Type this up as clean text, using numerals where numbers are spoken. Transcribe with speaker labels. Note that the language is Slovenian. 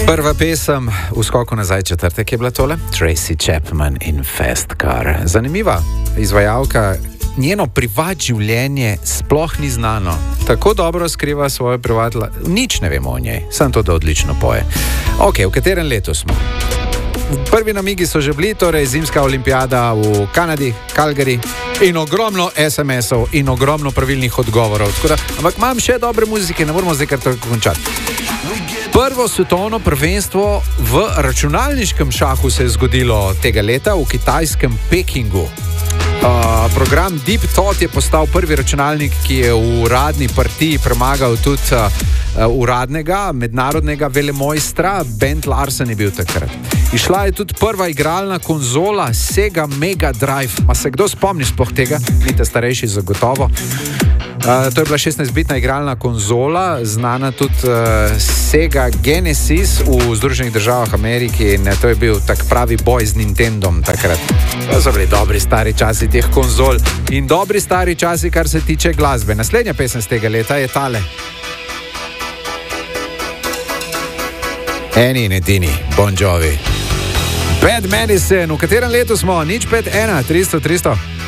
Speaker 1: Prva pesem v skoku nazaj četrtek je bila tole, Tracy Chapman in Fast Car. Zanimiva izvajalka, njeno privat življenje sploh ni znano. Tako dobro skriva svoje privatla, nič ne vemo o njej, samo to, da odlično poje. Ok, v katerem letu smo? Prvi namigi so že bili, torej zimska olimpijada v Kanadi, Calgary, in ogromno SMS-ov in ogromno pravilnih odgovorov. Ampak imam še dobre muzike, ne moramo zdaj kar tako končati. Prvo svetovno prvenstvo v računalniškem šahu se je zgodilo tega leta v kitajskem Pekingu. Program Deep Thought je postal prvi računalnik, ki je v uradni partiji premagal tudi uradnega mednarodnega velemojstra. Bent Larsen je bil takrat. Išla je tudi prva igralna konzola Sega Mega Drive. Ma se kdo spomni sploh tega? Nite starejši zagotovo. To je bila 16-bitna igralna konzola, znana tudi Sega Genesis v Združenih državah Amerike, in to je bil tak pravi boj z Nintendom takrat. To so bili dobri stari časi teh konzol in dobri stari časi, kar se tiče glasbe. Naslednja pesem z tega leta je tale. Eni in edini, Bon Jovi. Bad Medicine, v katerem letu smo? 051 300 300.